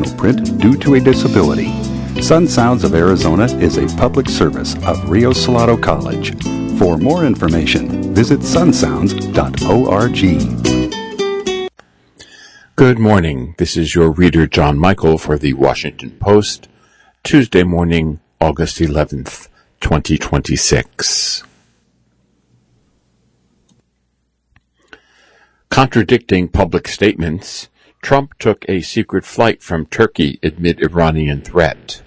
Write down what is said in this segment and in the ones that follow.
promotional print due to a disability. Sun Sounds of Arizona is a public service of Rio Salado College. For more information, visit sunsounds.org. Good morning. This is your reader, John Michael, for the Washington Post, Tuesday morning, August 11th, 2026. Contradicting public statements, Trump took a secret flight from Turkey amid Iranian threat.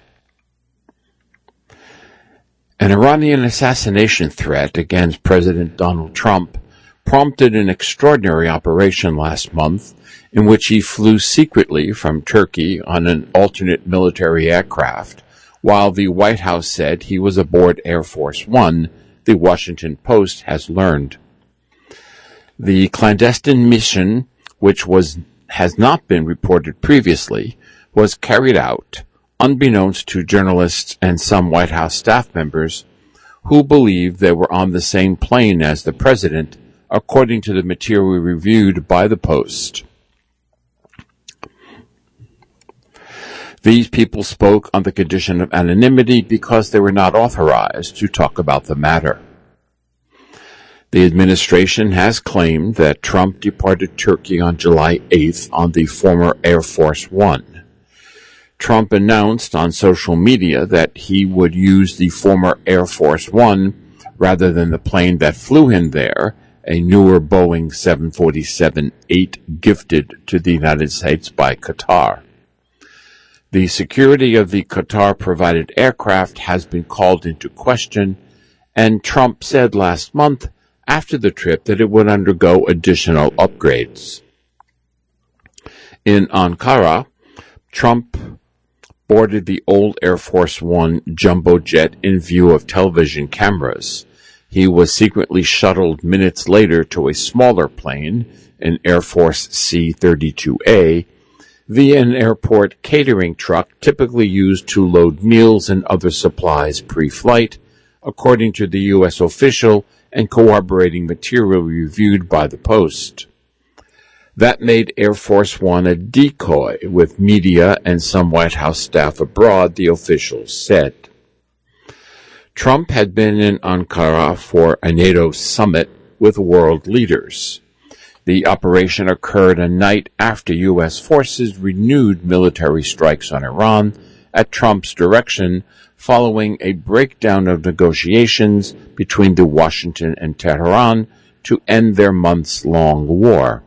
An Iranian assassination threat against President Donald Trump prompted an extraordinary operation last month in which he flew secretly from Turkey on an alternate military aircraft, while the White House said he was aboard Air Force One, the Washington Post has learned. The clandestine mission, which has not been reported previously, was carried out unbeknownst to journalists and some White House staff members who believed they were on the same plane as the president, according to the material reviewed by the Post. These people spoke on the condition of anonymity because they were not authorized to talk about the matter. The administration has claimed that Trump departed Turkey on July 8th on the former Air Force One. Trump announced on social media that he would use the former Air Force One rather than the plane that flew him there, a newer Boeing 747-8 gifted to the United States by Qatar. The security of the Qatar-provided aircraft has been called into question, and Trump said last month after the trip that it would undergo additional upgrades. In Ankara, Trump boarded the old Air Force One jumbo jet in view of television cameras. He was secretly shuttled minutes later to a smaller plane, an Air Force C-32A, via an airport catering truck typically used to load meals and other supplies pre-flight, according to the U.S. official and corroborating material reviewed by the Post. That made Air Force One a decoy with media and some White House staff abroad, the officials said. Trump had been in Ankara for a NATO summit with world leaders. The operation occurred a night after U.S. forces renewed military strikes on Iran at Trump's direction following a breakdown of negotiations between Washington and Tehran to end their months-long war.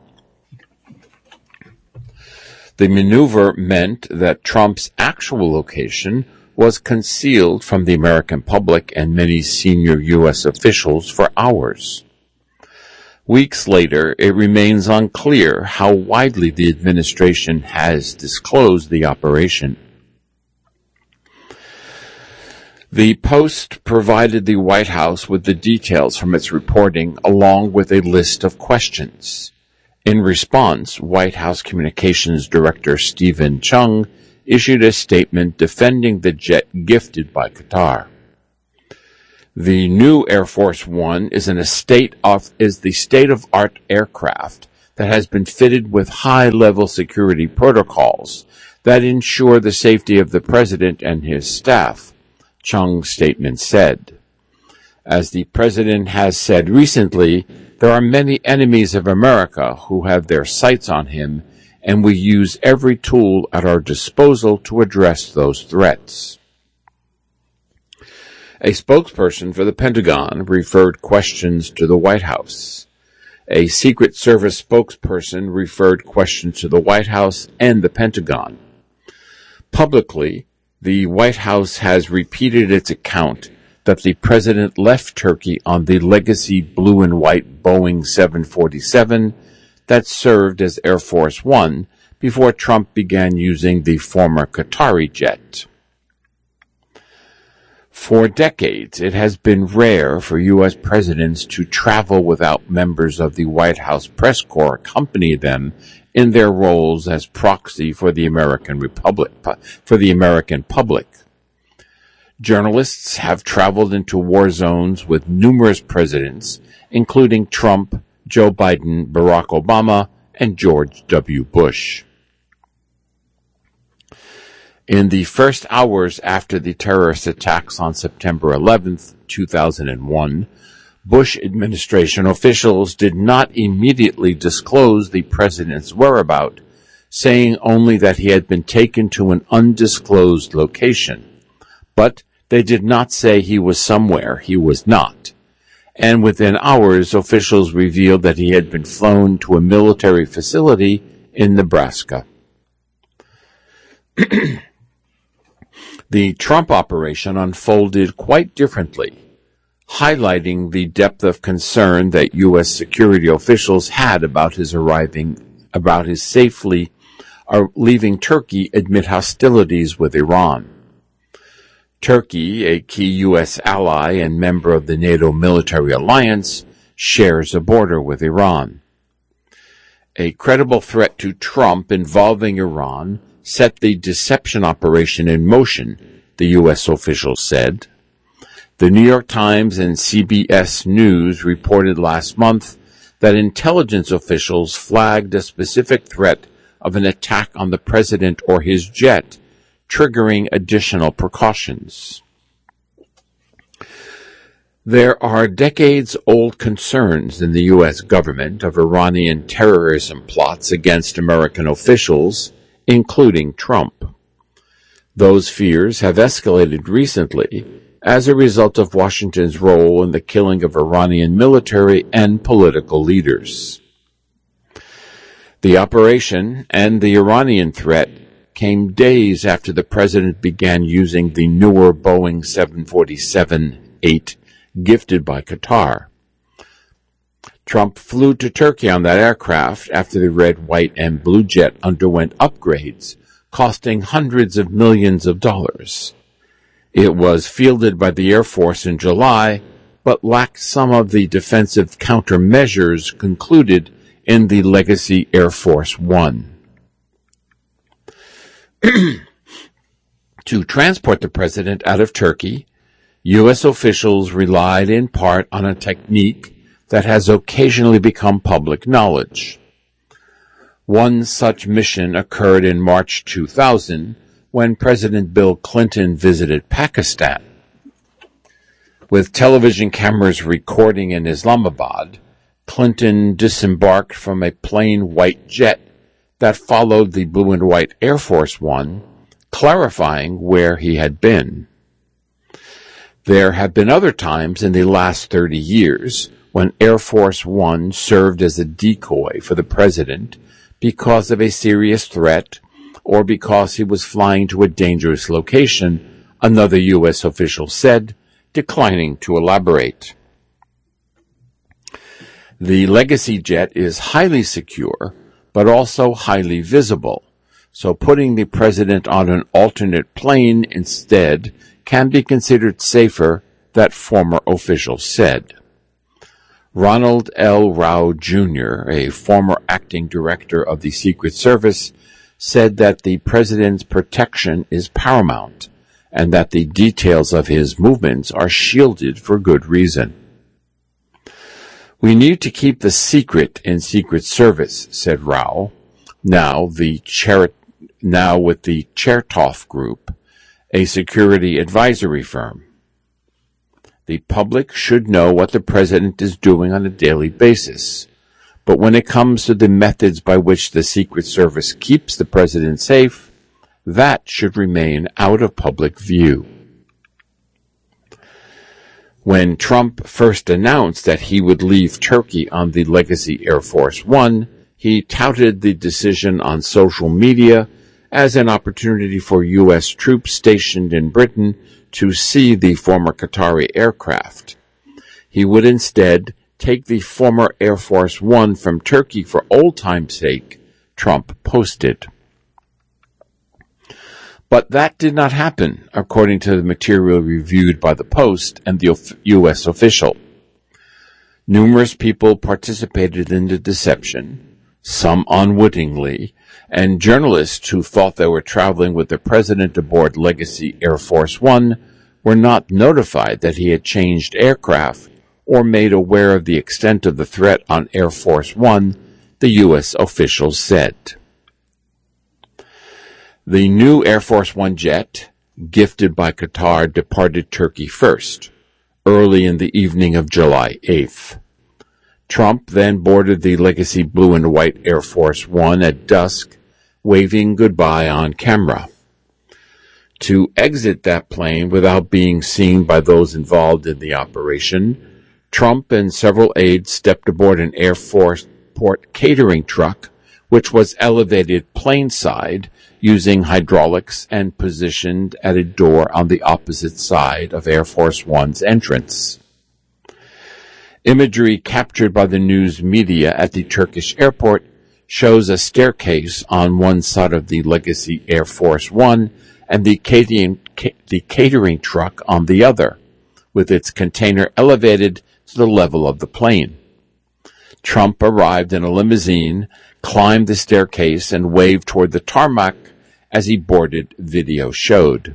The maneuver meant that Trump's actual location was concealed from the American public and many senior U.S. officials for hours. Weeks later, it remains unclear how widely the administration has disclosed the operation. The Post provided the White House with the details from its reporting along with a list of questions. In response, White House Communications Director Stephen Chung issued a statement defending the jet gifted by Qatar. The new Air Force One is the state-of-art aircraft that has been fitted with high-level security protocols that ensure the safety of the president and his staff, Chung's statement said. As the president has said recently, there are many enemies of America who have their sights on him, and we use every tool at our disposal to address those threats. A spokesperson for the Pentagon referred questions to the White House. A Secret Service spokesperson referred questions to the White House and the Pentagon. Publicly, the White House has repeated its account that the president left Turkey on the legacy blue and white Boeing 747 that served as Air Force One before Trump began using the former Qatari jet. For decades, it has been rare for U.S. presidents to travel without members of the White House press corps accompany them in their roles as proxy for the American public. Journalists have traveled into war zones with numerous presidents, including Trump, Joe Biden, Barack Obama, and George W. Bush. In the first hours after the terrorist attacks on September 11th, 2001, Bush administration officials did not immediately disclose the president's whereabouts, saying only that he had been taken to an undisclosed location. But they did not say he was somewhere he was not. And within hours, officials revealed that he had been flown to a military facility in Nebraska. The Trump operation unfolded quite differently, highlighting the depth of concern that U.S. security officials had about his safely leaving Turkey amid hostilities with Iran. Turkey, a key U.S. ally and member of the NATO military alliance, shares a border with Iran. A credible threat to Trump involving Iran set the deception operation in motion, the U.S. officials said. The New York Times and CBS News reported last month that intelligence officials flagged a specific threat of an attack on the president or his jet, triggering additional precautions. There are decades-old concerns in the U.S. government of Iranian terrorism plots against American officials, including Trump. Those fears have escalated recently as a result of Washington's role in the killing of Iranian military and political leaders. The operation and the Iranian threat came days after the president began using the newer Boeing 747-8 gifted by Qatar. Trump flew to Turkey on that aircraft after the red, white, and blue jet underwent upgrades, costing hundreds of millions of dollars. It was fielded by the Air Force in July, but lacked some of the defensive countermeasures concluded in the legacy Air Force One. To transport the president out of Turkey, U.S. officials relied in part on a technique that has occasionally become public knowledge. One such mission occurred in March 2000 when President Bill Clinton visited Pakistan. With television cameras recording in Islamabad, Clinton disembarked from a plain white jet that followed the blue and white Air Force One, clarifying where he had been. There have been other times in the last 30 years when Air Force One served as a decoy for the president because of a serious threat or because he was flying to a dangerous location, another U.S. official said, declining to elaborate. The Legacy jet is highly secure, but also highly visible, so putting the president on an alternate plane instead can be considered safer, that former official said. Ronald L. Rao, Jr., a former acting director of the Secret Service, said that the president's protection is paramount and that the details of his movements are shielded for good reason. We need to keep the secret in Secret Service, said Rao, now with the Chertoff Group, a security advisory firm. The public should know what the president is doing on a daily basis, but when it comes to the methods by which the Secret Service keeps the president safe, that should remain out of public view. When Trump first announced that he would leave Turkey on the Legacy Air Force One, he touted the decision on social media as an opportunity for U.S. troops stationed in Britain to see the former Qatari aircraft. He would instead take the former Air Force One from Turkey for old time's sake, Trump posted. But that did not happen, according to the material reviewed by the Post and the U.S. official. Numerous people participated in the deception, some unwittingly, and journalists who thought they were traveling with the president aboard Legacy Air Force One were not notified that he had changed aircraft or made aware of the extent of the threat on Air Force One, the U.S. officials said. The new Air Force One jet, gifted by Qatar, departed Turkey first, early in the evening of July 8th. Trump then boarded the legacy blue and white Air Force One at dusk, waving goodbye on camera. To exit that plane without being seen by those involved in the operation, Trump and several aides stepped aboard an Air Force Port catering truck, which was elevated planeside using hydraulics and positioned at a door on the opposite side of Air Force One's entrance. Imagery captured by the news media at the Turkish airport shows a staircase on one side of the legacy Air Force One and the catering truck on the other, with its container elevated to the level of the plane. Trump arrived in a limousine, climbed the staircase, and waved toward the tarmac as he boarded, video showed.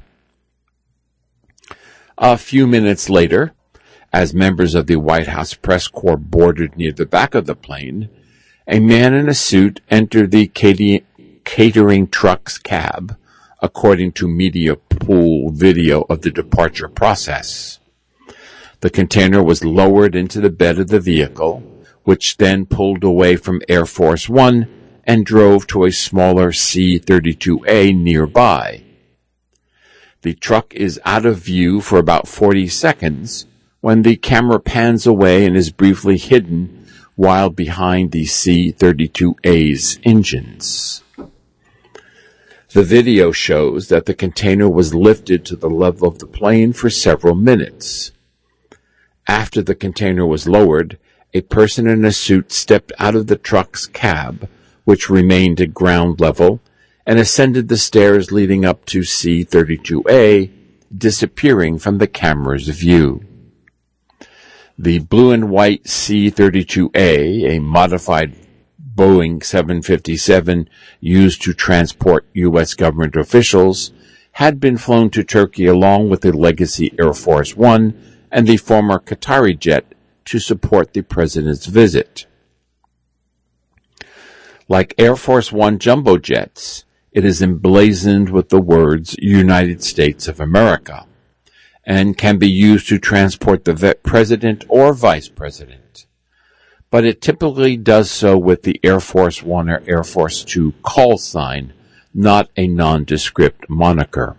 A few minutes later, as members of the White House press corps boarded near the back of the plane, a man in a suit entered the catering truck's cab, according to media pool video of the departure process. The container was lowered into the bed of the vehicle, which then pulled away from Air Force One and drove to a smaller C-32A nearby. The truck is out of view for about 40 seconds when the camera pans away and is briefly hidden while behind the C-32A's engines. The video shows that the container was lifted to the level of the plane for several minutes. After the container was lowered, a person in a suit stepped out of the truck's cab, which remained at ground level, and ascended the stairs leading up to C-32A, disappearing from the camera's view. The blue and white C-32A, a modified Boeing 757 used to transport U.S. government officials, had been flown to Turkey along with the legacy Air Force One and the former Qatari jet to support the president's visit. Like Air Force One jumbo jets, it is emblazoned with the words United States of America and can be used to transport the president or vice president. But it typically does so with the Air Force One or Air Force Two call sign, not a nondescript moniker.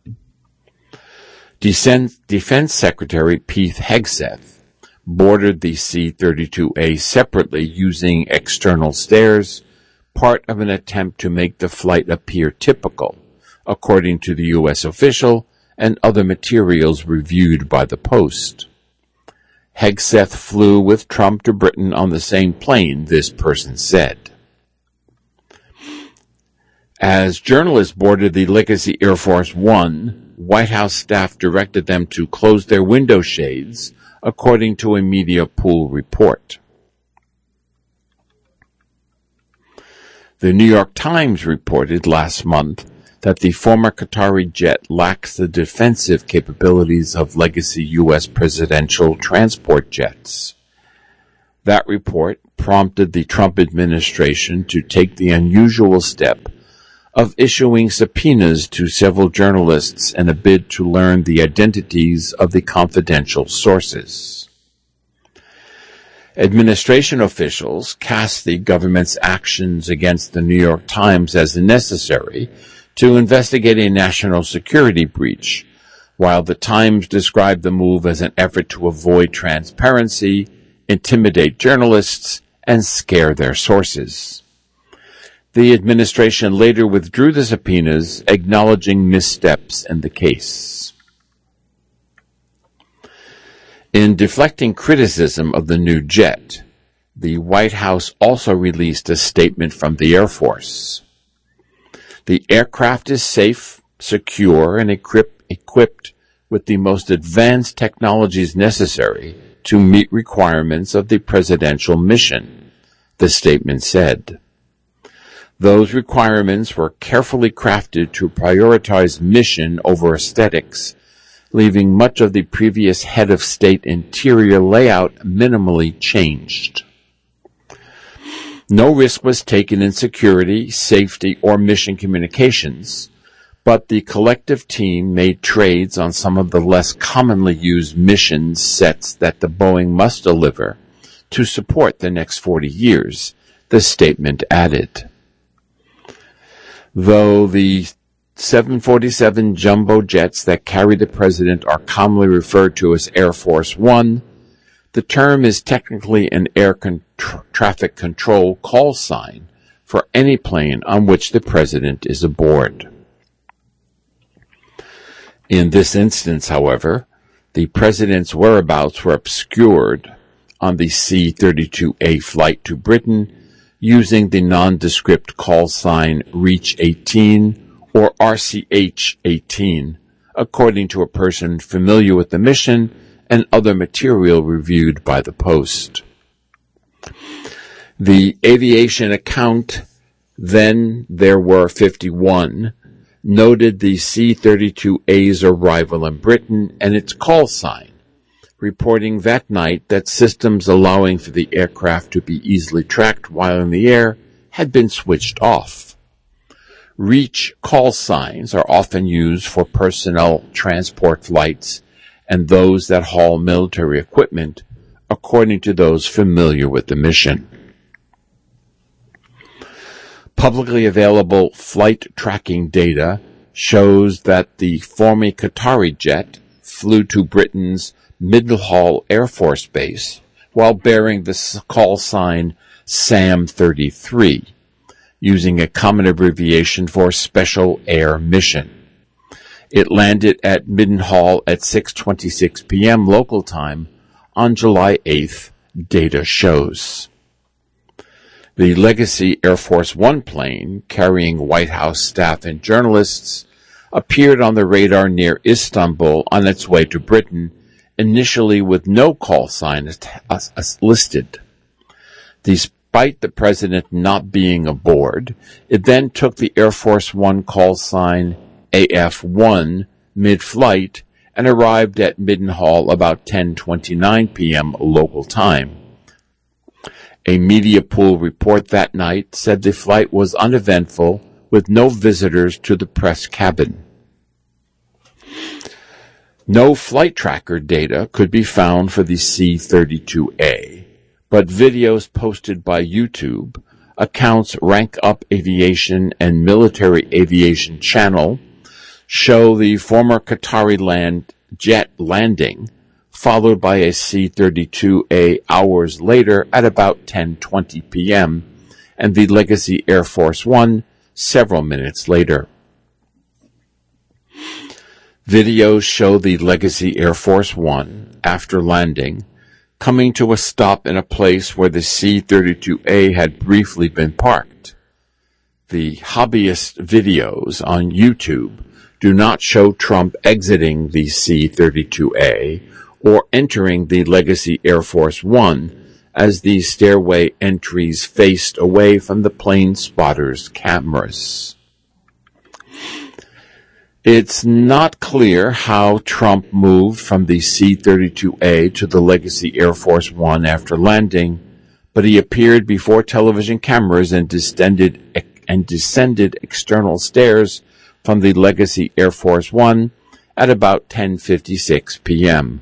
Defense Secretary Pete Hegseth boarded the C-32A separately using external stairs, part of an attempt to make the flight appear typical, according to the U.S. official and other materials reviewed by the Post. Hegseth flew with Trump to Britain on the same plane, this person said. As journalists boarded the legacy Air Force One, White House staff directed them to close their window shades, according to a media pool report. The New York Times reported last month that the former Qatari jet lacks the defensive capabilities of legacy U.S. presidential transport jets. That report prompted the Trump administration to take the unusual step of issuing subpoenas to several journalists in a bid to learn the identities of the confidential sources. Administration officials cast the government's actions against the New York Times as necessary to investigate a national security breach, while the Times described the move as an effort to avoid transparency, intimidate journalists, and scare their sources. The administration later withdrew the subpoenas, acknowledging missteps in the case. In deflecting criticism of the new jet, the White House also released a statement from the Air Force. The aircraft is safe, secure, and equipped with the most advanced technologies necessary to meet requirements of the presidential mission, the statement said. Those requirements were carefully crafted to prioritize mission over aesthetics, leaving much of the previous head of state interior layout minimally changed. No risk was taken in security, safety, or mission communications, but the collective team made trades on some of the less commonly used mission sets that the Boeing must deliver to support the next 40 years, the statement added. Though the 747 jumbo jets that carry the president are commonly referred to as Air Force One, the term is technically an air traffic control call sign for any plane on which the president is aboard. In this instance, however, the president's whereabouts were obscured on the C-32A flight to Britain using the nondescript call sign Reach 18 or RCH-18, according to a person familiar with the mission and other material reviewed by the Post. The aviation account, then there were 51, noted the C-32A's arrival in Britain and its call sign, reporting that night that systems allowing for the aircraft to be easily tracked while in the air had been switched off. Reach call signs are often used for personnel transport flights and those that haul military equipment, according to those familiar with the mission. Publicly available flight tracking data shows that the former Qatari jet flew to Britain's Middlehall Air Force Base while bearing the call sign SAM-33, using a common abbreviation for Special Air Mission. It landed at Middlehall at 6:26 p.m. local time on July 8th, data shows. The Legacy Air Force One plane, carrying White House staff and journalists, appeared on the radar near Istanbul on its way to Britain, initially with no call sign listed. Despite the president not being aboard, it then took the Air Force One call sign AF-1 mid-flight and arrived at Middlehall about 10:29 p.m. local time. A media pool report that night said the flight was uneventful, with no visitors to the press cabin. No flight tracker data could be found for the C-32A, but videos posted by YouTube, accounts Rank Up Aviation and Military Aviation Channel show the former Qatari jet landing, followed by a C-32A hours later at about 10:20 p.m., and the Legacy Air Force One several minutes later. Videos show the Legacy Air Force One, after landing, coming to a stop in a place where the C-32A had briefly been parked. The hobbyist videos on YouTube do not show Trump exiting the C-32A or entering the Legacy Air Force One as the stairway entries faced away from the plane spotters' cameras. It's not clear how Trump moved from the C-32A to the Legacy Air Force One after landing, but he appeared before television cameras and descended external stairs from the Legacy Air Force One at about 10:56 p.m.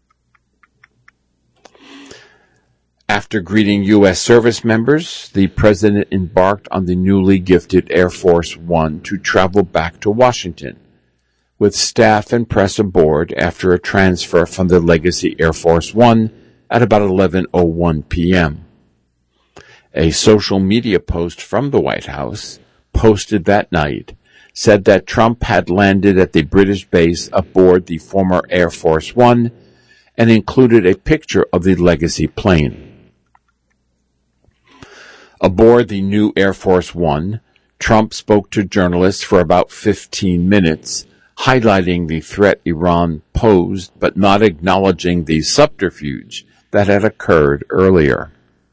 After greeting U.S. service members, the president embarked on the newly gifted Air Force One to travel back to Washington, with staff and press aboard after a transfer from the Legacy Air Force One at about 11:01 p.m. A social media post from the White House, posted that night, said that Trump had landed at the British base aboard the former Air Force One and included a picture of the Legacy plane. Aboard the new Air Force One, Trump spoke to journalists for about 15 minutes, highlighting the threat Iran posed but not acknowledging the subterfuge that had occurred earlier.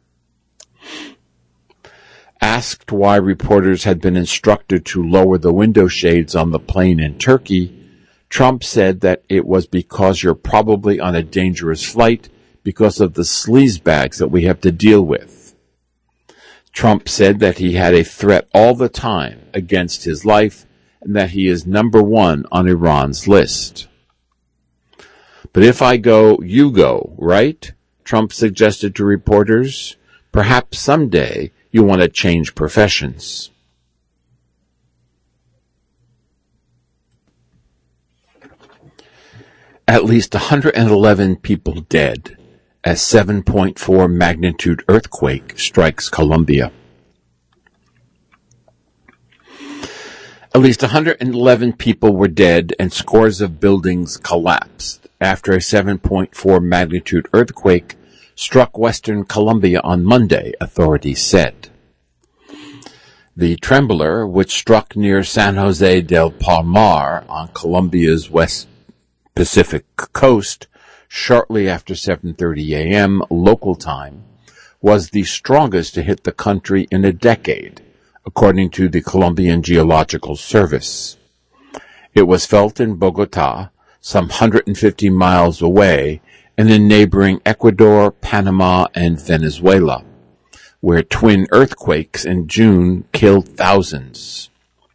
Asked why reporters had been instructed to lower the window shades on the plane in Turkey, Trump said that it was because you're probably on a dangerous flight because of the sleazebags that we have to deal with. Trump said that he had a threat all the time against his life and that he is number one on Iran's list. But if I go, you go, right? Trump suggested to reporters. Perhaps someday you want to change professions. At least 111 people dead as 7.4 magnitude earthquake strikes Colombia. At least 111 people were dead and scores of buildings collapsed after a 7.4 magnitude earthquake struck western Colombia on Monday, authorities said. The trembler, which struck near San Jose del Palmar on Colombia's West Pacific coast shortly after 7:30 a.m. local time, was the strongest to hit the country in a decade, according to the Colombian Geological Service. It was felt in Bogota, some 150 miles away, and in neighboring Ecuador, Panama, and Venezuela, where twin earthquakes in June killed thousands.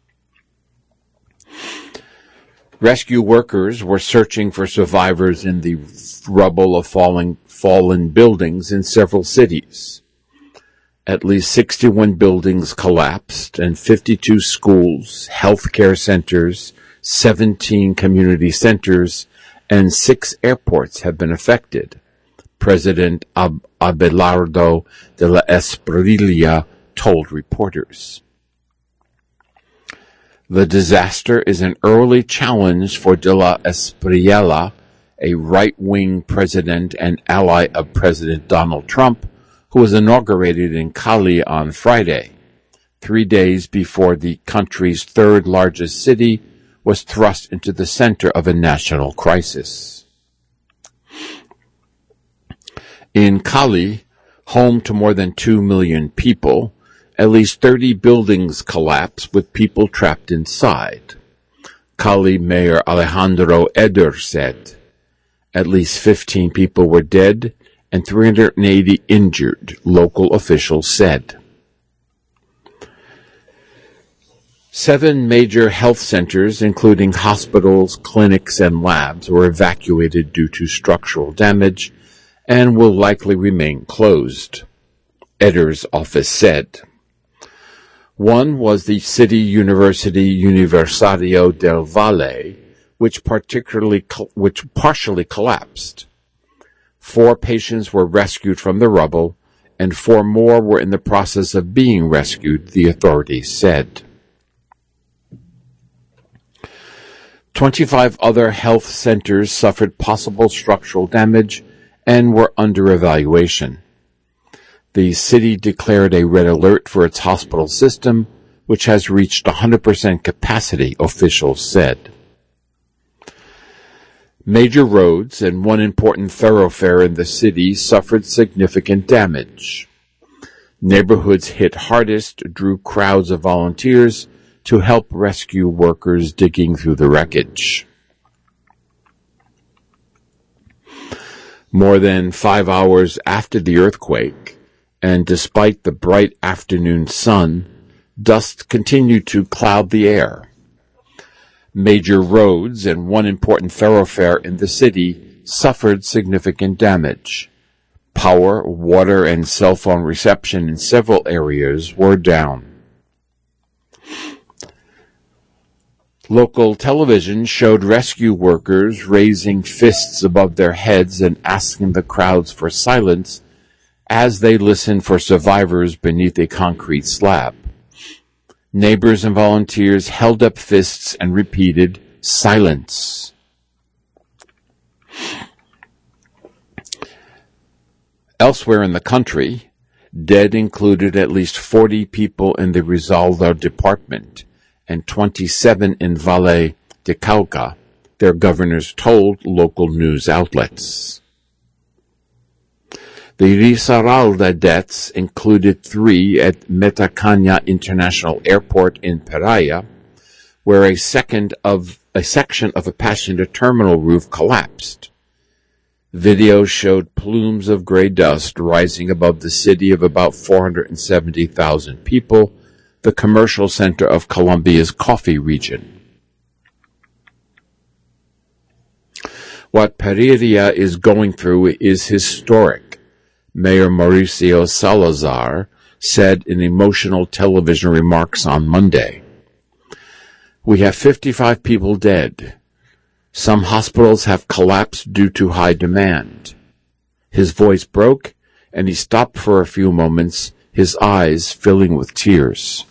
Rescue workers were searching for survivors in the rubble of fallen buildings in several cities. At least 61 buildings collapsed, and 52 schools, healthcare centers, 17 community centers, and 6 airports have been affected, President Abelardo de la Espriella told reporters. The disaster is an early challenge for de la Espriella, a right-wing president and ally of President Donald Trump, who was inaugurated in Cali on Friday, 3 days before the country's third-largest city was thrust into the center of a national crisis. In Cali, home to more than 2 million people, at least 30 buildings collapsed with people trapped inside. Cali Mayor Alejandro Eder said at least 15 people were dead and 380 injured, local officials said. 7 major health centers, including hospitals, clinics, and labs, were evacuated due to structural damage and will likely remain closed, Eder's office said. One was the city university Universitario del Valle, which partially collapsed. 4 patients were rescued from the rubble, and 4 more were in the process of being rescued, the authorities said. 25 other health centers suffered possible structural damage and were under evaluation. The city declared a red alert for its hospital system, which has reached 100% capacity, officials said. Major roads and one important thoroughfare in the city suffered significant damage. Neighborhoods hit hardest drew crowds of volunteers to help rescue workers digging through the wreckage. More than 5 hours after the earthquake, and despite the bright afternoon sun, dust continued to cloud the air. Major roads and one important thoroughfare in the city suffered significant damage. Power, water, and cell phone reception in several areas were down. Local television showed rescue workers raising fists above their heads and asking the crowds for silence as they listened for survivors beneath a concrete slab. Neighbors and volunteers held up fists and repeated, "Silence." Elsewhere in the country, dead included at least 40 people in the Risaralda department and 27 in Valle de Cauca, their governors told local news outlets. The Risaralda deaths included 3 at Metacaña International Airport in Pereira, where a section of a passenger terminal roof collapsed. Video showed plumes of gray dust rising above the city of about 470,000 people, the commercial center of Colombia's coffee region. What Pereira is going through is historic, Mayor Mauricio Salazar said in emotional television remarks on Monday. We have 55 people dead. Some hospitals have collapsed due to high demand. His voice broke, and he stopped for a few moments, his eyes filling with tears.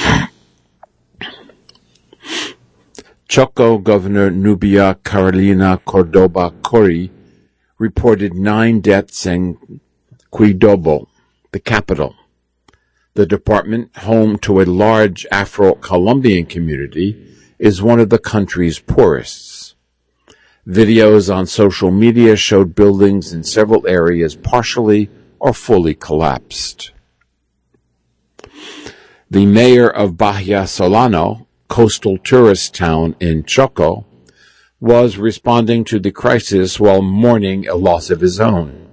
Choco Governor Nubia Carolina Cordoba Cori reported 9 deaths in Quibdó, the capital. The department, home to a large Afro-Colombian community, is one of the country's poorest. Videos on social media showed buildings in several areas partially or fully collapsed. The mayor of Bahia Solano, coastal tourist town in Choco, was responding to the crisis while mourning a loss of his own.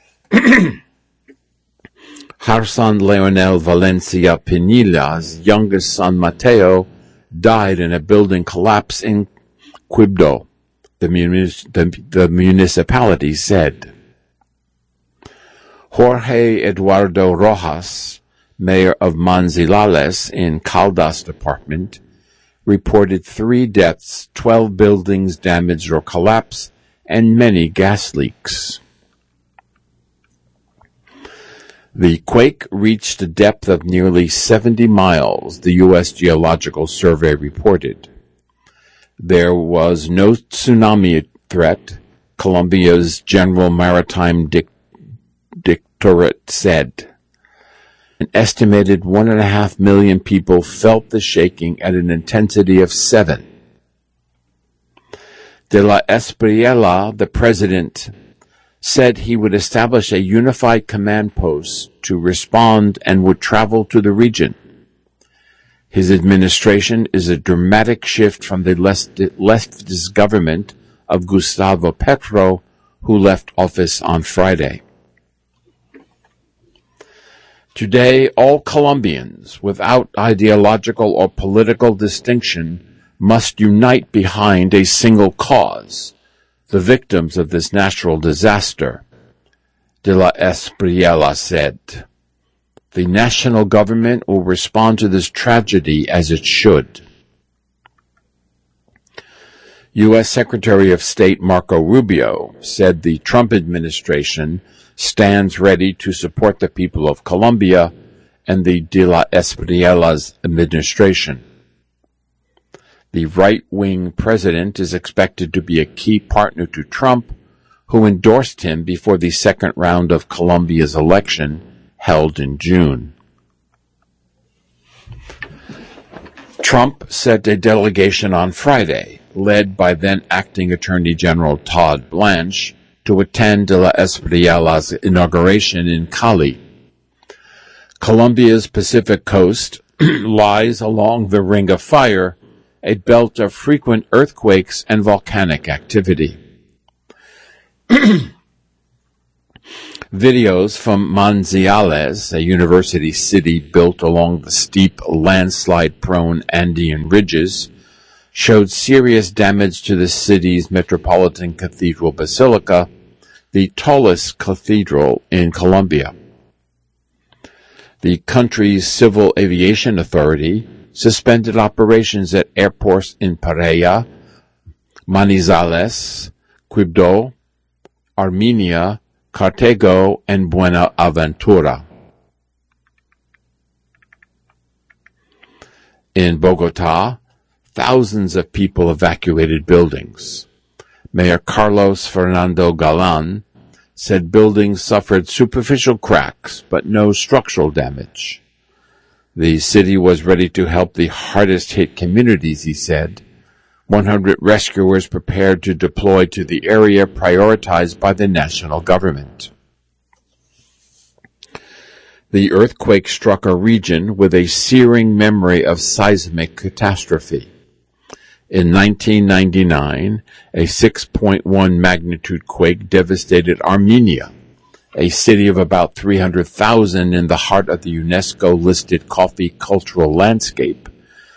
Harsan Leonel Valencia Pinilla's youngest son Mateo died in a building collapse in Quibdó, the municipality said. Jorge Eduardo Rojas, mayor of Manzanillas in Caldas department, reported 3 deaths, 12 buildings damaged or collapsed, and many gas leaks. The quake reached a depth of nearly 70 miles, the U.S. Geological Survey reported. There was no tsunami threat, Colombia's General Maritime Directorate said. An estimated 1.5 million people felt the shaking at an intensity of 7. De la Espriella, the president, said he would establish a unified command post to respond and would travel to the region. His administration is a dramatic shift from the leftist government of Gustavo Petro, who left office on Friday. Today, all Colombians, without ideological or political distinction, must unite behind a single cause, the victims of this natural disaster, De la Espriella said. The national government will respond to this tragedy as it should. U.S. Secretary of State Marco Rubio said the Trump administration stands ready to support the people of Colombia and the De la Espriella's administration. The right-wing president is expected to be a key partner to Trump, who endorsed him before the second round of Colombia's election held in June. Trump sent a delegation on Friday, led by then-acting Attorney General Todd Blanche, to attend De la Espriella's inauguration in Cali. Colombia's Pacific coast lies along the Ring of Fire, a belt of frequent earthquakes and volcanic activity. Videos from Manizales, a university city built along the steep, landslide-prone Andean ridges, showed serious damage to the city's Metropolitan Cathedral Basilica, the tallest cathedral in Colombia. The country's Civil Aviation Authority suspended operations at airports in Pereira, Manizales, Quibdó, Armenia, Cartago, and Buenaventura. In Bogotá, thousands of people evacuated buildings. Mayor Carlos Fernando Galán said buildings suffered superficial cracks, but no structural damage. The city was ready to help the hardest-hit communities, he said. 100 rescuers prepared to deploy to the area prioritized by the national government. The earthquake struck a region with a searing memory of seismic catastrophe. In 1999, a 6.1 magnitude quake devastated Armenia, a city of about 300,000 in the heart of the UNESCO-listed coffee cultural landscape,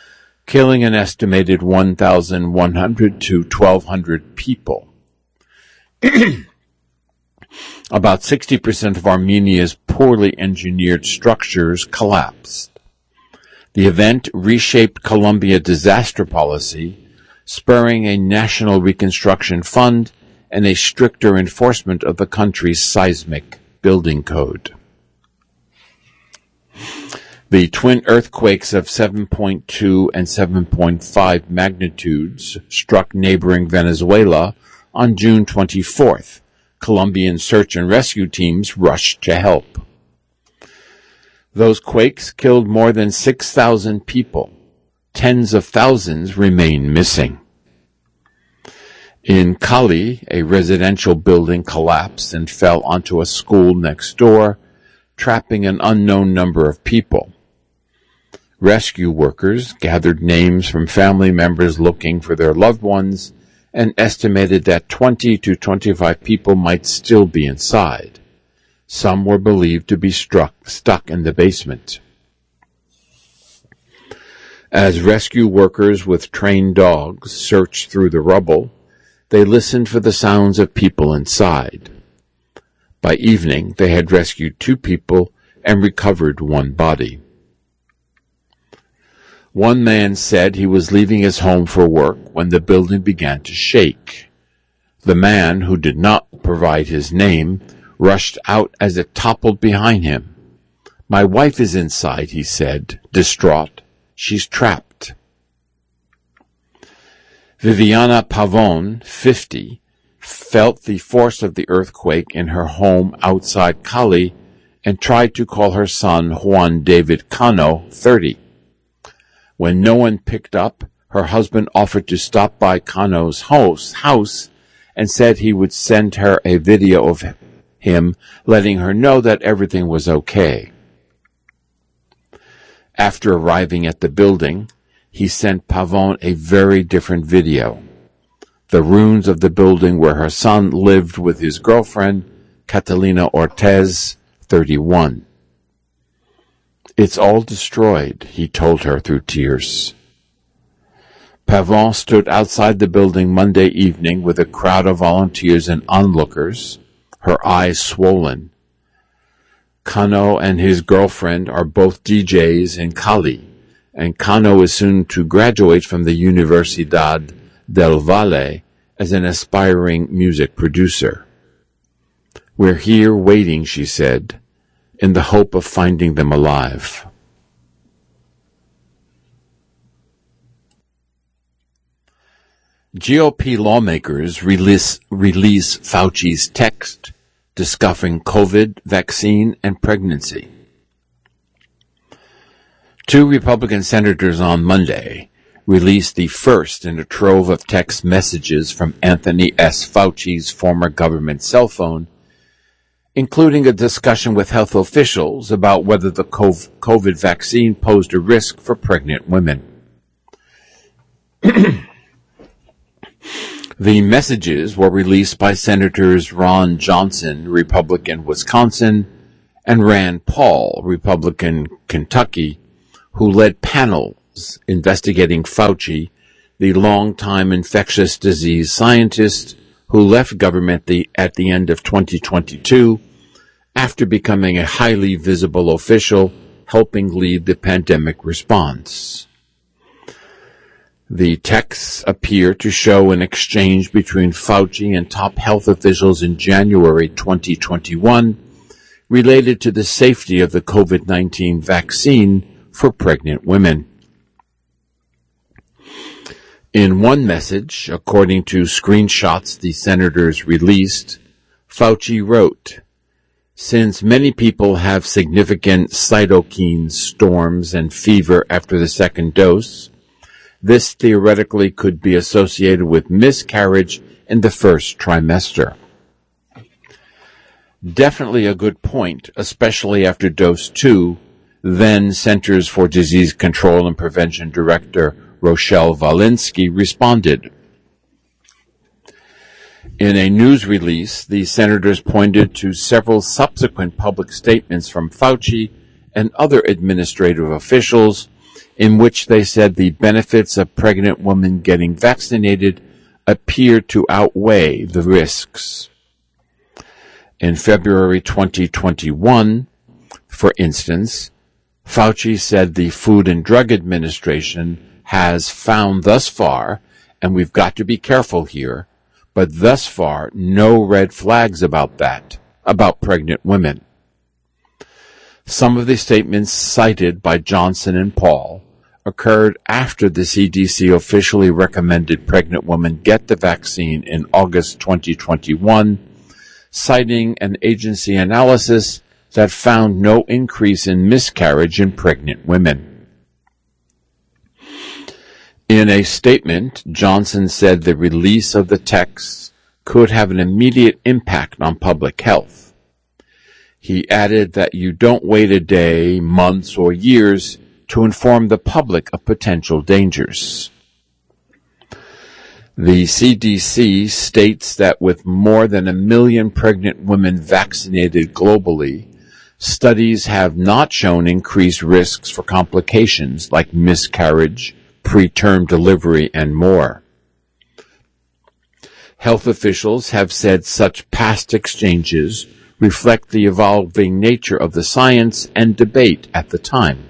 killing an estimated 1,100 to 1,200 people. About 60% of Armenia's poorly engineered structures collapsed. The event reshaped Colombia disaster policy, spurring a national reconstruction fund and a stricter enforcement of the country's seismic building code. The twin earthquakes of 7.2 and 7.5 magnitudes struck neighboring Venezuela on June 24th. Colombian search and rescue teams rushed to help. Those quakes killed more than 6,000 people. Tens of thousands remain missing. In Cali, a residential building collapsed and fell onto a school next door, trapping an unknown number of people. Rescue workers gathered names from family members looking for their loved ones and estimated that 20 to 25 people might still be inside. Some were believed to be stuck in the basement. As rescue workers with trained dogs searched through the rubble, they listened for the sounds of people inside. By evening, they had rescued 2 people and recovered 1 body. One man said he was leaving his home for work when the building began to shake. The man, who did not provide his name, rushed out as it toppled behind him. "My wife is inside," he said, distraught. "She's trapped." Viviana Pavon, 50, felt the force of the earthquake in her home outside Cali and tried to call her son Juan David Cano, 30. When no one picked up, her husband offered to stop by Cano's house and said he would send her a video of him, letting her know that everything was okay. After arriving at the building, he sent Pavon a very different video. The ruins of the building where her son lived with his girlfriend, Catalina Ortez, 31. "It's all destroyed," he told her through tears. Pavon stood outside the building Monday evening with a crowd of volunteers and onlookers, her eyes swollen. Cano and his girlfriend are both DJs in Cali, and Cano is soon to graduate from the Universidad del Valle as an aspiring music producer. "We're here waiting," she said, "in the hope of finding them alive." GOP lawmakers release Fauci's text discussing COVID, vaccine, and pregnancy. 2 Republican senators on Monday released the first in a trove of text messages from Anthony S. Fauci's former government cell phone, including a discussion with health officials about whether the COVID vaccine posed a risk for pregnant women. The messages were released by Senators Ron Johnson, Republican, Wisconsin, and Rand Paul, Republican, Kentucky, who led panels investigating Fauci, the longtime infectious disease scientist who left government at the end of 2022 after becoming a highly visible official helping lead the pandemic response. The texts appear to show an exchange between Fauci and top health officials in January 2021 related to the safety of the COVID-19 vaccine for pregnant women. In one message, according to screenshots the senators released, Fauci wrote, "Since many people have significant cytokine storms and fever after the second dose, this theoretically could be associated with miscarriage in the first trimester." Definitely a good point, especially after dose 2, then Centers for Disease Control and Prevention Director Rochelle Walensky responded. In a news release, the senators pointed to several subsequent public statements from Fauci and other administrative officials in which they said the benefits of pregnant women getting vaccinated appear to outweigh the risks. In February 2021, for instance, Fauci said the Food and Drug Administration has found thus far, and we've got to be careful here, but thus far no red flags about pregnant women. Some of the statements cited by Johnson and Paul occurred after the CDC officially recommended pregnant women get the vaccine in August 2021, citing an agency analysis that found no increase in miscarriage in pregnant women. In a statement, Johnson said the release of the texts could have an immediate impact on public health. He added that you don't wait a day, months, or years to inform the public of potential dangers. The CDC states that with more than 1 million pregnant women vaccinated globally, studies have not shown increased risks for complications like miscarriage, preterm delivery, and more. Health officials have said such past exchanges reflect the evolving nature of the science and debate at the time.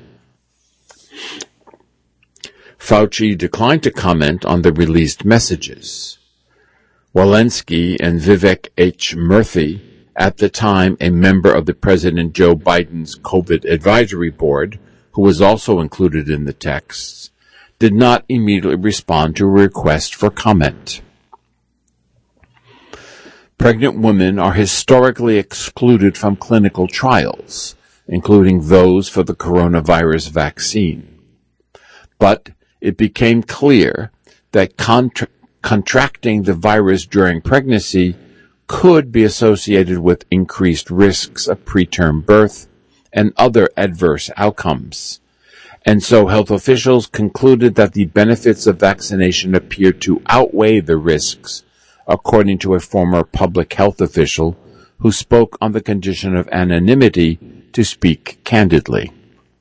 Fauci declined to comment on the released messages. Walensky and Vivek H. Murthy, at the time a member of the President Joe Biden's COVID advisory board, who was also included in the texts, did not immediately respond to a request for comment. Pregnant women are historically excluded from clinical trials, including those for the coronavirus vaccine. But it became clear that contracting the virus during pregnancy could be associated with increased risks of preterm birth and other adverse outcomes. And so health officials concluded that the benefits of vaccination appeared to outweigh the risks, according to a former public health official who spoke on the condition of anonymity to speak candidly.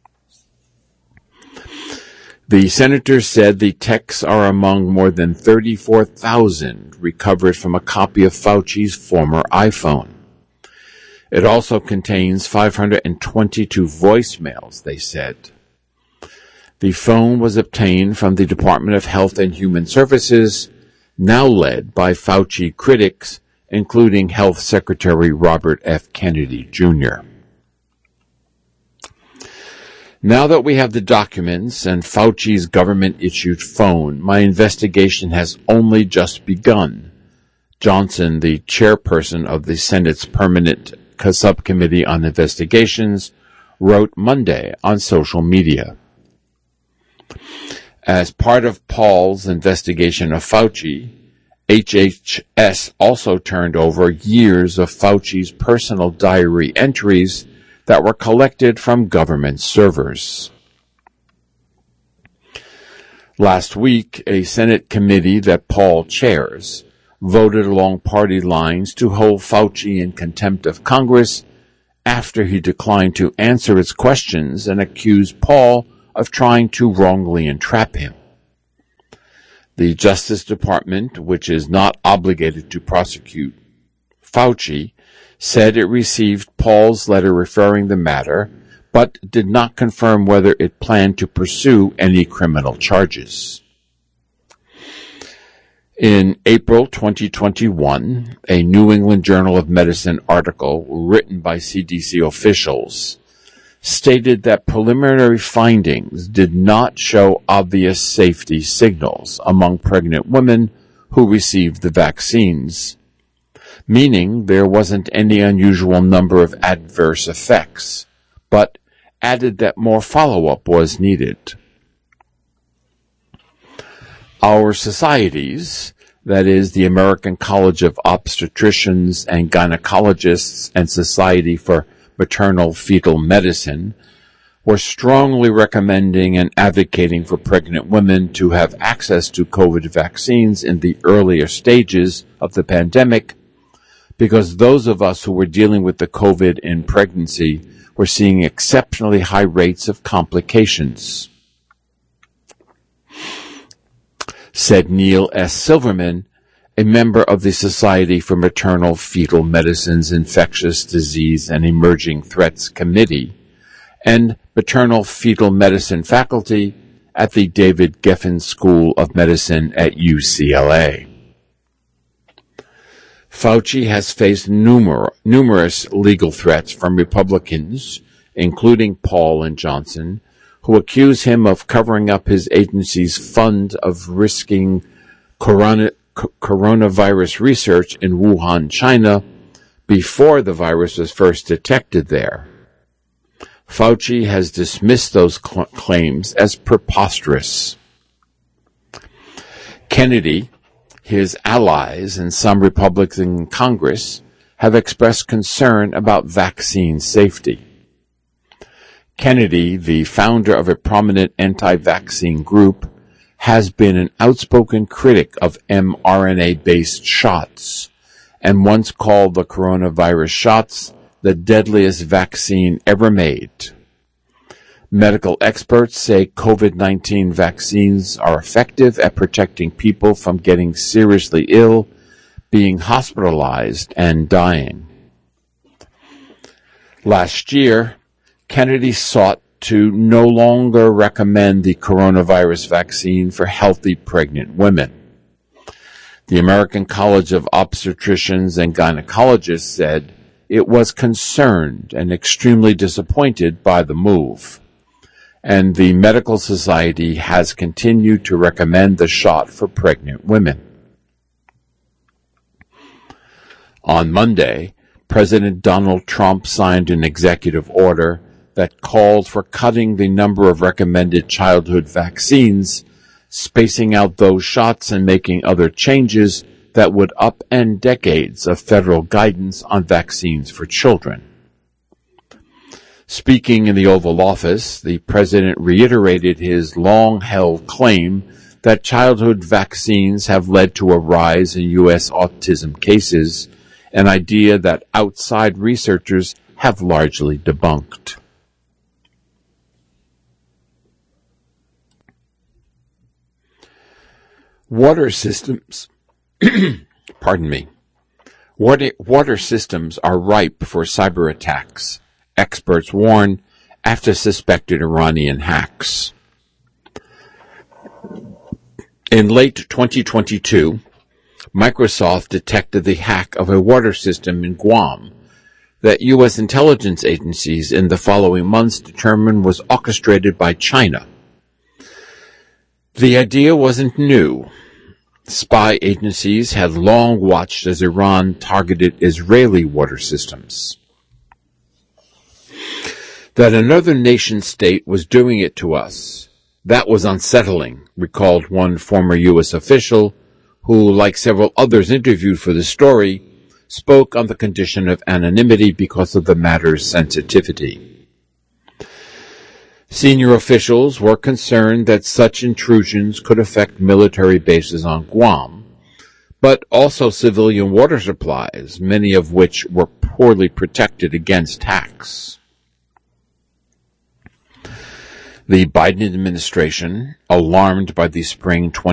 The senator said the texts are among more than 34,000 recovered from a copy of Fauci's former iPhone. It also contains 522 voicemails, they said. The phone was obtained from the Department of Health and Human Services, now led by Fauci critics, including Health Secretary Robert F. Kennedy, Jr. Now that we have the documents and Fauci's government-issued phone, my investigation has only just begun. Johnson, the chairperson of the Senate's Permanent Subcommittee on Investigations, wrote Monday on social media. As part of Paul's investigation of Fauci, HHS also turned over years of Fauci's personal diary entries that were collected from government servers. Last week, a Senate committee that Paul chairs voted along party lines to hold Fauci in contempt of Congress after he declined to answer its questions and accused Paul of trying to wrongly entrap him. The Justice Department, which is not obligated to prosecute Fauci, said it received Paul's letter referring the matter, but did not confirm whether it planned to pursue any criminal charges. In April 2021, a New England Journal of Medicine article written by CDC officials stated that preliminary findings did not show obvious safety signals among pregnant women who received the vaccines, meaning there wasn't any unusual number of adverse effects, but added that more follow-up was needed. Our societies, that is, the American College of Obstetricians and Gynecologists and Society for Maternal Fetal Medicine, were strongly recommending and advocating for pregnant women to have access to COVID vaccines in the earlier stages of the pandemic, because those of us who were dealing with the COVID in pregnancy were seeing exceptionally high rates of complications. Said Neil S. Silverman, a member of the Society for Maternal Fetal Medicine's Infectious Disease and Emerging Threats Committee, and maternal fetal medicine faculty at the David Geffen School of Medicine at UCLA. Fauci has faced numerous legal threats from Republicans, including Paul and Johnson, who accuse him of covering up his agency's fund of risking coronavirus research in Wuhan, China, before the virus was first detected there. Fauci has dismissed those claims as preposterous. Kennedy, his allies, and some Republicans in Congress have expressed concern about vaccine safety. Kennedy, the founder of a prominent anti-vaccine group, has been an outspoken critic of mRNA-based shots, and once called the coronavirus shots the deadliest vaccine ever made. Medical experts say COVID-19 vaccines are effective at protecting people from getting seriously ill, being hospitalized, and dying. Last year, Kennedy sought to no longer recommend the coronavirus vaccine for healthy pregnant women. The American College of Obstetricians and Gynecologists said it was concerned and extremely disappointed by the move, and the Medical Society has continued to recommend the shot for pregnant women. On Monday, President Donald Trump signed an executive order that called for cutting the number of recommended childhood vaccines, spacing out those shots and making other changes that would upend decades of federal guidance on vaccines for children. Speaking in the Oval Office, the president reiterated his long-held claim that childhood vaccines have led to a rise in U.S. autism cases, an idea that outside researchers have largely debunked. Water systems Water systems are ripe for cyber attacks, experts warn after suspected Iranian hacks. In late 2022, Microsoft detected the hack of a water system in Guam that U.S. intelligence agencies in the following months determined was orchestrated by China. The idea wasn't new. Spy agencies had long watched as Iran targeted Israeli water systems. That another nation-state was doing it to us, that was unsettling, recalled one former U.S. official who, like several others interviewed for the story, spoke on the condition of anonymity because of the matter's sensitivity. Senior officials were concerned that such intrusions could affect military bases on Guam, but also civilian water supplies, many of which were poorly protected against hacks. The Biden administration, alarmed by the spring